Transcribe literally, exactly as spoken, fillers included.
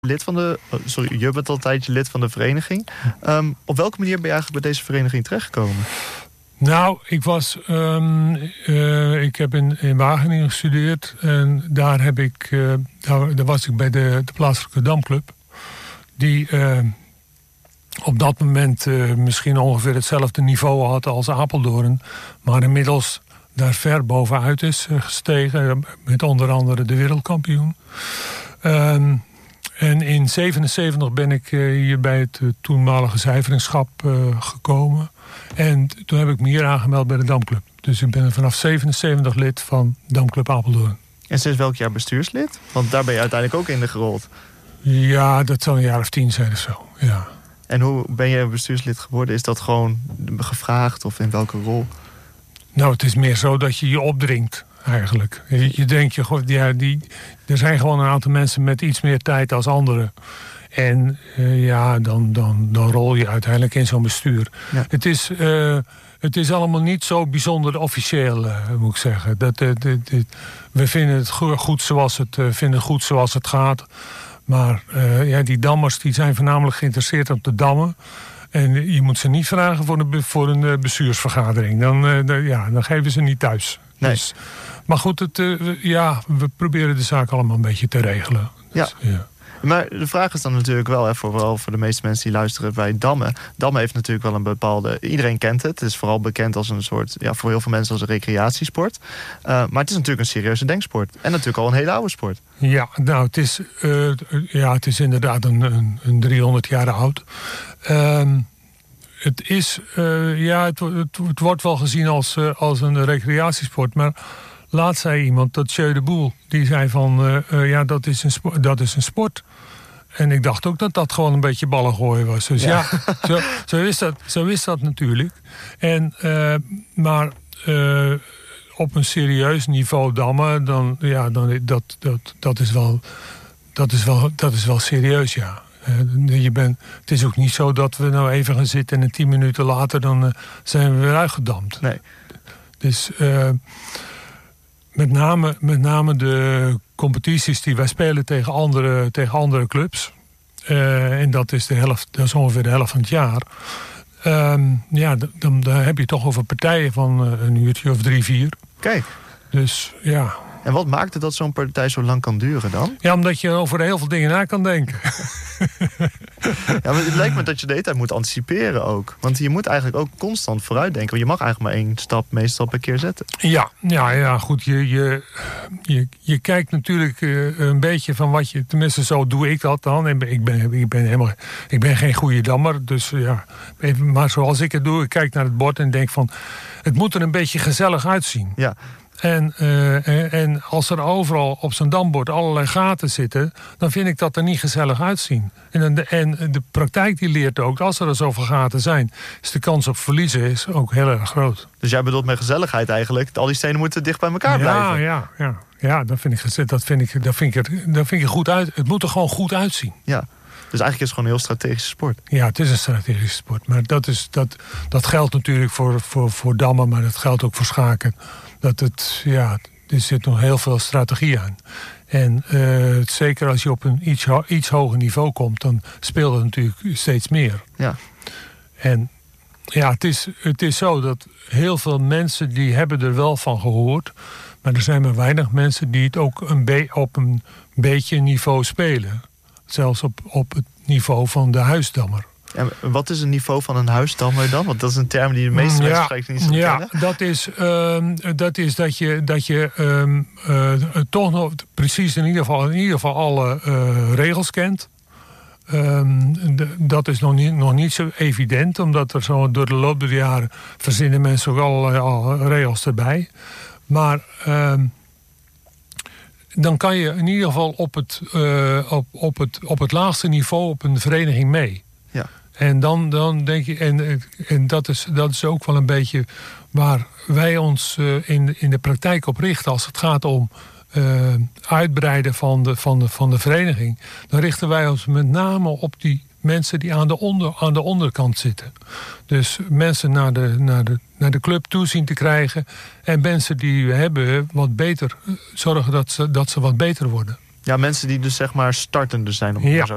Lid van de, oh, sorry, je bent al een tijdje lid van de vereniging. Um, op welke manier ben je eigenlijk bij deze vereniging terechtgekomen? Nou, ik was, um, uh, ik heb in, in Wageningen gestudeerd en daar heb ik, uh, daar, daar was ik bij de, de plaatselijke damclub, die uh, op dat moment uh, misschien ongeveer hetzelfde niveau had als Apeldoorn, maar inmiddels daar ver bovenuit is gestegen, met onder andere de wereldkampioen. Um, En in zevenenzeventig ben ik uh, hier bij het uh, toenmalige zuiveringschap uh, gekomen. En toen heb ik me hier aangemeld bij de Damclub. Dus ik ben vanaf zevenenzeventig lid van Damclub Apeldoorn. En sinds welk jaar bestuurslid? Want daar ben je uiteindelijk ook in gerold. Ja, dat zal een jaar of tien zijn of zo, ja. En hoe ben je bestuurslid geworden? Is dat gewoon gevraagd of in welke rol? Nou, het is meer zo dat je je opdringt. Eigenlijk. Je, je denkt, je, ja, die, er zijn gewoon een aantal mensen met iets meer tijd als anderen. En uh, ja, dan, dan, dan rol je uiteindelijk in zo'n bestuur. Ja. Het, is, uh, het is allemaal niet zo bijzonder officieel, uh, moet ik zeggen. Dat, uh, dit, dit, we vinden het goed zoals het, uh, vinden het goed zoals het gaat. Maar uh, ja, die dammers die zijn voornamelijk geïnteresseerd om te dammen. En je moet ze niet vragen voor een, voor een bestuursvergadering. Dan, uh, de, ja, dan geven ze niet thuis. Nee. Dus, maar goed, het, uh, ja, we proberen de zaak allemaal een beetje te regelen. Dus, ja. ja. Maar de vraag is dan natuurlijk wel, hè, vooral voor de meeste mensen die luisteren bij dammen. Dammen heeft natuurlijk wel een bepaalde... Iedereen kent het. Het is vooral bekend als een soort... Ja, voor heel veel mensen als een recreatiesport. Uh, maar het is natuurlijk een serieuze denksport. En natuurlijk al een hele oude sport. Ja, nou, het is, uh, ja, het is inderdaad een, een, een driehonderd jaar oud. Um, Het is, uh, ja, het, het, het wordt wel gezien als, uh, als een recreatiesport. Maar laatst zei iemand, dat Jeu de Boel, die zei van, uh, uh, ja, dat is, een spo- dat is een sport. En ik dacht ook dat dat gewoon een beetje ballen gooien was. Dus ja, ja zo, zo, is dat, zo is dat natuurlijk. En, uh, maar uh, op een serieus niveau dammen, dan, ja, dan, dat, dat, dat, is wel, dat, is wel, dat is wel serieus, ja. Uh, je bent, het is ook niet zo dat we nou even gaan zitten en tien minuten later dan uh, zijn we weer uitgedampt. Nee. Dus uh, met, name, met name de competities die wij spelen tegen andere, tegen andere clubs. Uh, en dat is, de helft, dat is ongeveer de helft van het jaar. Um, ja, dan, dan heb je toch over partijen van uh, een uurtje of drie, vier. Kijk. Dus ja... En wat maakt het dat zo'n partij zo lang kan duren dan? Ja, omdat je over heel veel dingen na kan denken. Ja, maar het lijkt me dat je de hele tijd moet anticiperen ook. Want je moet eigenlijk ook constant vooruitdenken. Want je mag eigenlijk maar één stap meestal per keer zetten. Ja, ja, ja goed. Je, je, je, je kijkt natuurlijk uh, een beetje van wat je... Tenminste, zo doe ik dat dan. En ik ben, ik ben, helemaal, ik ben geen goede dammer. Dus ja, even, maar zoals ik het doe, ik kijk naar het bord en denk van... Het moet er een beetje gezellig uitzien. Ja. En, uh, en als er overal op zo'n dambord allerlei gaten zitten... dan vind ik dat er niet gezellig uitzien. En de, en de praktijk die leert ook... als er zoveel gaten zijn... is de kans op verliezen is ook heel erg groot. Dus jij bedoelt met gezelligheid eigenlijk... al die stenen moeten dicht bij elkaar ja, blijven. Ja, ja, ja. Dat vind ik, dat vind ik, dat vind ik, dat vind ik goed uit. Het moet er gewoon goed uitzien. Ja. Dus eigenlijk is het gewoon een heel strategische sport. Ja, het is een strategische sport. Maar dat, is, dat, dat geldt natuurlijk voor, voor, voor dammen... maar dat geldt ook voor schaken... Dat het, ja, er zit nog heel veel strategie aan. En uh, zeker als je op een iets, ho- iets hoger niveau komt... dan speelt het natuurlijk steeds meer. Ja. En ja, het is, het is zo dat heel veel mensen... die hebben er wel van gehoord... maar er zijn maar weinig mensen die het ook een be- op een beetje niveau spelen. Zelfs op, op het niveau van de huisdammer. En wat is het niveau van een huisdammer dan? Want dat is een term die de meeste mensen ja, waarschijnlijk niet zo ja, kennen. Ja, dat is, um, dat, is dat je, dat je um, uh, toch nog precies in ieder geval, in ieder geval alle uh, regels kent. Um, de, dat is nog niet, nog niet zo evident, omdat er zo door de loop der jaren verzinnen mensen ook allerlei alle regels erbij. Maar um, dan kan je in ieder geval op het, uh, op, op het, op het laagste niveau op een vereniging mee. Ja. En dan, dan denk je, en, en dat, is, dat is ook wel een beetje waar wij ons uh, in, in de praktijk op richten als het gaat om uh, uitbreiden van de, van, de, van de vereniging. Dan richten wij ons met name op die mensen die aan de, onder, aan de onderkant zitten. Dus mensen naar de, naar, de, naar de club toe zien te krijgen en mensen die we hebben wat beter zorgen dat ze, dat ze wat beter worden. Ja, mensen die dus zeg maar startende zijn. Om ja. zo